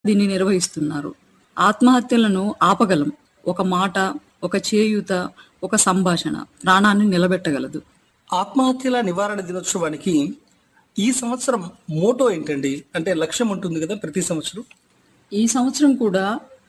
దీన్ని నిర్వహిస్తున్నారు. ఆత్మహత్యలను ఆపగలం. ఒక మాట, ఒక చేయూత, ఒక సంభాషణ ప్రాణాన్ని నిలబెట్టగలదు. ఆత్మహత్యల నివారణ దినోత్సవానికి ఈ సంవత్సరం మోటో ఏంటండి? అంటే లక్ష్యం ఉంటుంది కదా ప్రతి సంవత్సరం. ఈ సంవత్సరం కూడా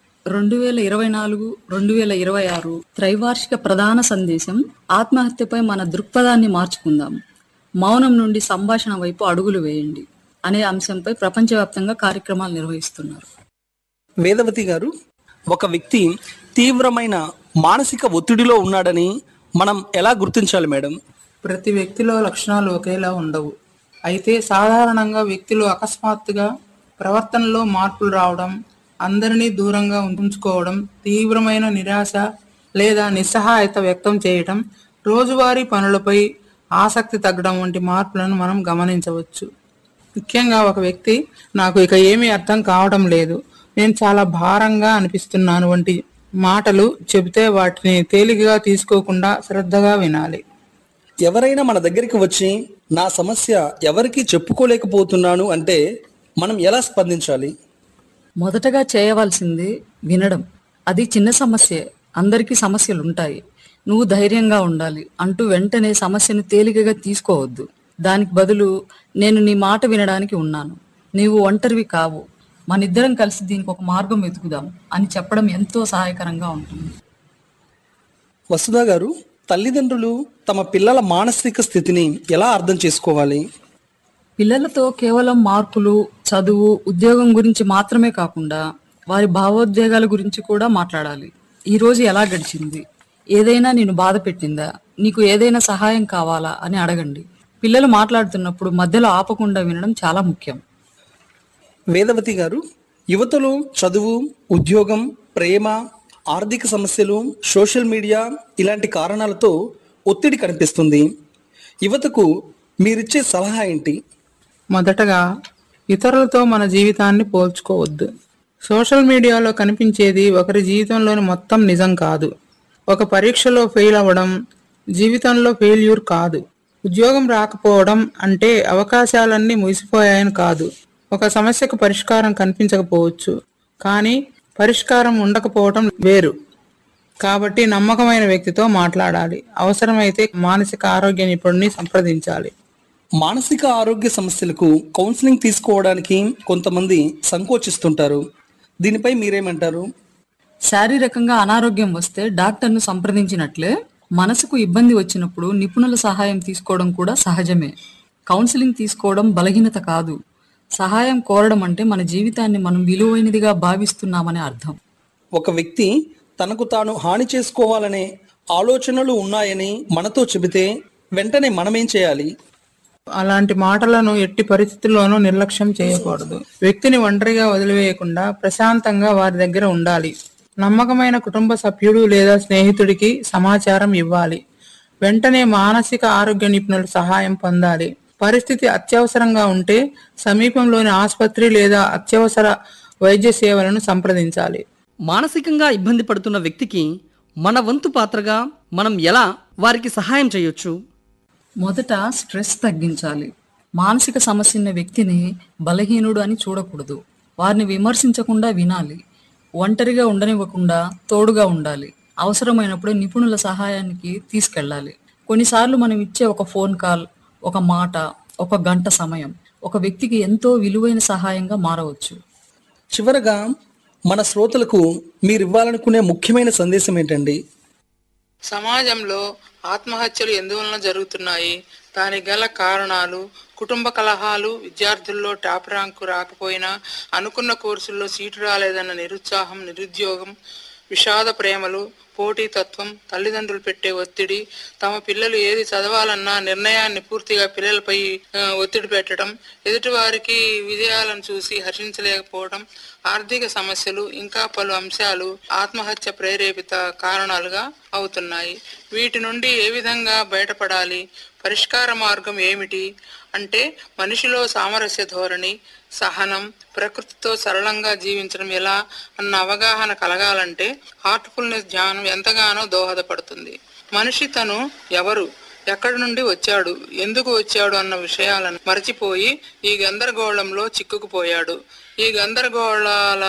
2024, 2026 త్రైవార్షిక ప్రధాన సందేశం ఆత్మహత్యపై మన దృక్పథాన్ని మార్చుకుందాం, మౌనం నుండి సంభాషణ వైపు అడుగులు వేయండి అనే అంశంపై ప్రపంచవ్యాప్తంగా కార్యక్రమాలు నిర్వహిస్తున్నారు. వేదవతి గారు, ఒక వ్యక్తి తీవ్రమైన మానసిక ఒత్తిడిలో ఉన్నాడని మనం ఎలా గుర్తించాలి మేడం? ప్రతి వ్యక్తిలో లక్షణాలు ఒకేలా ఉండవు. అయితే సాధారణంగా వ్యక్తిలో అకస్మాత్తుగా ప్రవర్తనలో మార్పులు రావడం, అందరినీ దూరంగా ఉంచుకోవడం, తీవ్రమైన నిరాశ లేదా నిస్సహాయత వ్యక్తం చేయడం, రోజువారీ పనులపై ఆసక్తి తగ్గడం వంటి మార్పులను మనం గమనించవచ్చు. ముఖ్యంగా ఒక వ్యక్తి నాకు ఇక ఏమీ అర్థం కావడం లేదు, నేను చాలా భారంగా అనిపిస్తున్నాను వంటి మాటలు చెబితే వాటిని తేలికగా తీసుకోకుండా శ్రద్ధగా వినాలి. ఎవరైనా మన దగ్గరికి వచ్చి నా సమస్య ఎవరికి చెప్పుకోలేకపోతున్నాను అంటే మనం ఎలా స్పందించాలి? మొదటగా చేయవలసింది వినడం. అది చిన్న సమస్యే, అందరికీ సమస్యలుంటాయి, నువ్వు ధైర్యంగా ఉండాలి అంటూ వెంటనే సమస్యను తేలికగా తీసుకోవద్దు. దానికి బదులు నేను నీ మాట వినడానికి ఉన్నాను, నీవు ఒంటరివి కావు, మనిద్దరం కలిసి దీనికి ఒక మార్గం వెతుకుదాం అని చెప్పడం ఎంతో సహాయకరంగా ఉంటుంది. వసుధ గారు, తల్లిదండ్రులు తమ పిల్లల మానసిక స్థితిని ఎలా అర్థం చేసుకోవాలి? పిల్లలతో కేవలం మార్కులు, చదువు, ఉద్యోగం గురించి మాత్రమే కాకుండా వారి భావోద్వేగాల గురించి కూడా మాట్లాడాలి. ఈ రోజు ఎలా గడిచింది, ఏదైనా నేను బాధ పెట్టిందా, నీకు ఏదైనా సహాయం కావాలా అని అడగండి. పిల్లలు మాట్లాడుతున్నప్పుడు మధ్యలో ఆపకుండా వినడం చాలా ముఖ్యం. వేదవతి గారు, యువతలో చదువు, ఉద్యోగం, ప్రేమ, ఆర్థిక సమస్యలు, సోషల్ మీడియా ఇలాంటి కారణాలతో ఒత్తిడి కనిపిస్తుంది. యువతకు మీరిచ్చే సలహా ఏంటి? మొదటగా ఇతరులతో మన జీవితాన్ని పోల్చుకోవద్దు. సోషల్ మీడియాలో కనిపించేది ఒకరి జీవితంలోని మొత్తం నిజం కాదు. ఒక పరీక్షలో ఫెయిల్ అవ్వడం జీవితంలో ఫెయిల్యూర్ కాదు. ఉద్యోగం రాకపోవడం అంటే అవకాశాలన్నీ ముగిసిపోయాయని కాదు. ఒక సమస్యకు పరిష్కారం కనిపించకపోవచ్చు, కానీ పరిష్కారం ఉండకపోవడం వేరు. కాబట్టి నమ్మకమైన వ్యక్తితో మాట్లాడాలి. అవసరమైతే మానసిక ఆరోగ్య నిపుణుడిని సంప్రదించాలి. మానసిక ఆరోగ్య సమస్యలకు కౌన్సిలింగ్ తీసుకోవడానికి కొంతమంది సంకోచిస్తుంటారు. దీనిపై మీరేమంటారు? శారీరకంగా అనారోగ్యం వస్తే డాక్టర్ను సంప్రదించినట్లే మనసుకు ఇబ్బంది వచ్చినప్పుడు నిపుణుల సహాయం తీసుకోవడం కూడా సహజమే. కౌన్సిలింగ్ తీసుకోవడం బలహీనత కాదు. సహాయం కోరడం అంటే మన జీవితాన్ని మనం విలువైనదిగా భావిస్తున్నామనే అర్థం. ఒక వ్యక్తి తనకు తాను హాని చేసుకోవాలనే ఆలోచనలు ఉన్నాయని మనతో చెబితే వెంటనే మనమేం చేయాలి? అలాంటి మాటలను ఎట్టి పరిస్థితుల్లోనూ నిర్లక్ష్యం చేయకూడదు. వ్యక్తిని ఒంటరిగా వదిలివేయకుండా ప్రశాంతంగా వారి దగ్గర ఉండాలి. నమ్మకమైన కుటుంబ సభ్యుడు లేదా స్నేహితుడికి సమాచారం ఇవ్వాలి. వెంటనే మానసిక ఆరోగ్య నిపుణుల సహాయం పొందాలి. పరిస్థితి అత్యవసరంగా ఉంటే సమీపంలోని ఆసుపత్రి లేదా అత్యవసర వైద్య సేవలను సంప్రదించాలి. మానసికంగా ఇబ్బంది పడుతున్న వ్యక్తికి మన వంతు పాత్రగా మనం ఎలా వారికి సహాయం చేయొచ్చు? మొదట స్ట్రెస్ తగ్గించాలి. మానసిక సమస్య ఉన్న వ్యక్తిని బలహీనుడు అని చూడకూడదు. వారిని విమర్శించకుండా వినాలి. ఒంటరిగా ఉండనివ్వకుండా తోడుగా ఉండాలి. అవసరమైనప్పుడు నిపుణుల సహాయానికి తీసుకెళ్ళాలి. కొన్నిసార్లు మనం ఇచ్చే ఒక ఫోన్ కాల్, ఒక మాట, ఒక గంట సమయం ఒక వ్యక్తికి ఎంతో విలువైన సహాయంగా మారవచ్చు. చివరగా మన శ్రోతలకు మీరు ఇవ్వాలనుకునే ముఖ్యమైన సందేశం ఏంటండి? సమాజంలో ఆత్మహత్యలు ఎందువలన జరుగుతున్నాయి, దానికి గల కారణాలు, కుటుంబ కలహాలు, విద్యార్థుల్లో టాప్ ర్యాంకు రాకపోయినా అనుకున్న కోర్సుల్లో సీటు రాలేదన్న నిరుత్సాహం, నిరుద్యోగం, విషాద ప్రేమలు, పోటీతత్వం, తల్లిదండ్రులు పెట్టే ఒత్తిడి, తమ పిల్లలు ఏది చదవాలన్నా నిర్ణయాన్ని పూర్తిగా పిల్లలపై ఒత్తిడి పెట్టడం, ఎదుటివారికి విజయాలను చూసి హర్షించలేకపోవడం, ఆర్థిక సమస్యలు, ఇంకా పలు అంశాలు ఆత్మహత్య ప్రేరేపిత కారణాలుగా అవుతున్నాయి. వీటి నుండి ఏ విధంగా బయటపడాలి, పరిష్కార మార్గం ఏమిటి అంటే మనిషిలో సామరస్య ధోరణి, సహనం, ప్రకృతితో సరళంగా జీవించడం ఎలా అన్న అవగాహన కలగాలంటే హార్ట్ఫుల్నెస్ ధ్యానం ఎంతగానో దోహదపడుతుంది. మనిషి తను ఎవరు, ఎక్కడి నుండి వచ్చాడు, ఎందుకు వచ్చాడు అన్న విషయాలను మరచిపోయి ఈ గందరగోళంలో చిక్కుకుపోయాడు. ఈ గందరగోళాల